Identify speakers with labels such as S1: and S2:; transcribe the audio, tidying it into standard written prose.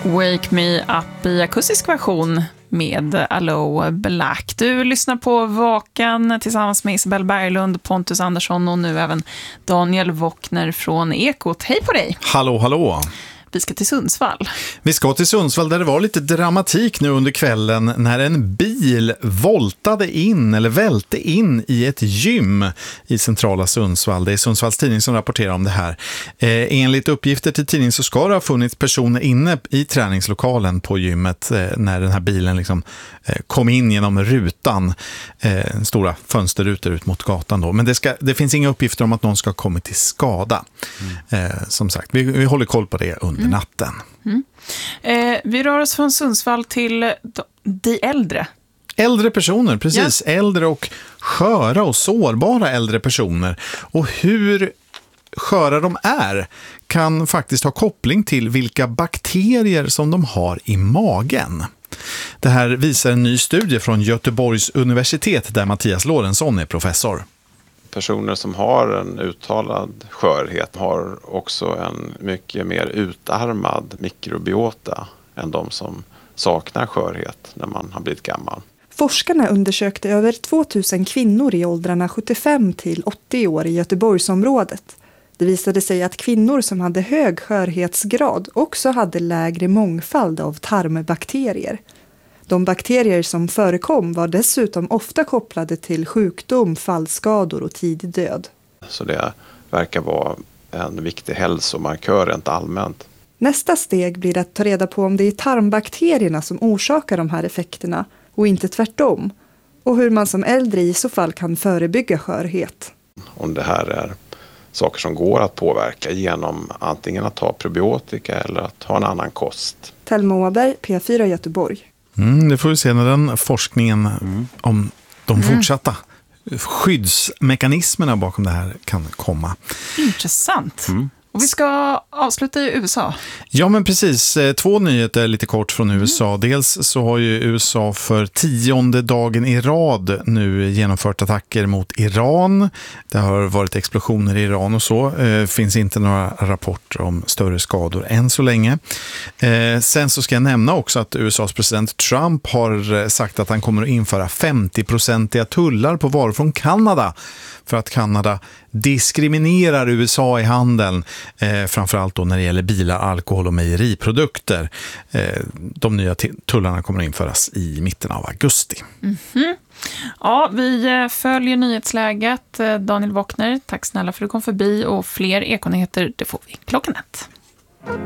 S1: Wake Me Up i akustisk version med Aloe Black. Du lyssnar på Vakan tillsammans med Isabel Berglund, Pontus Andersson och nu även Daniel Wockner från Ekot. Hej på dig!
S2: Hallå, hallå!
S1: Vi ska till Sundsvall.
S2: Vi ska till Sundsvall där det var lite dramatik nu under kvällen när en bil välte in i ett gym i centrala Sundsvall. Det är Sundsvalls tidning som rapporterar om det här. Enligt uppgifter till tidningen så ska det ha funnits personer inne i träningslokalen på gymmet när den här bilen kom in genom rutan, stora fönsterrutor ut mot gatan då. Men det finns inga uppgifter om att någon ska ha kommit till skada. Som sagt, vi håller koll på det under natten.
S1: Vi rör oss från Sundsvall till de äldre.
S2: Äldre personer, precis. Ja. Äldre och sköra och sårbara äldre personer. Och hur sköra de är kan faktiskt ha koppling till vilka bakterier som de har i magen. Det här visar en ny studie från Göteborgs universitet där Mattias Lorentzon är professor.
S3: Personer som har en uttalad skörhet har också en mycket mer utarmad mikrobiota än de som saknar skörhet när man har blivit gammal.
S4: Forskarna undersökte över 2000 kvinnor i åldrarna 75 till 80 år i Göteborgsområdet. Det visade sig att kvinnor som hade hög skörhetsgrad också hade lägre mångfald av tarmbakterier. De bakterier som förekom var dessutom ofta kopplade till sjukdom, fallskador och tidig död.
S3: Så det verkar vara en viktig hälsomarkör rent allmänt.
S4: Nästa steg blir att ta reda på om det är tarmbakterierna som orsakar de här effekterna och inte tvärtom. Och hur man som äldre i så fall kan förebygga skörhet.
S3: Om det här är saker som går att påverka genom antingen att ta probiotika eller att ha en annan kost.
S4: Thelma Åberg, P4 Göteborg.
S2: Det får vi se när den forskningen om de fortsatta skyddsmekanismerna bakom det här kan komma.
S1: Intressant. Och vi ska avsluta i USA.
S2: Ja, men precis. 2 nyheter lite kort från USA. Dels så har ju USA för 10:e dagen i rad nu genomfört attacker mot Iran. Det har varit explosioner i Iran och så. Finns inte några rapporter om större skador än så länge. Sen så ska jag nämna också att USAs president Trump har sagt att han kommer att införa 50-procentiga tullar på varor från Kanada för att Kanada diskriminerar USA i handeln, framförallt då när det gäller bilar, alkohol och mejeriprodukter. De nya tullarna kommer att införas i mitten av augusti.
S1: Ja, vi följer nyhetsläget. Daniel Wockner, tack snälla för att du kom förbi, och fler ekonyheter, det får vi 1:00.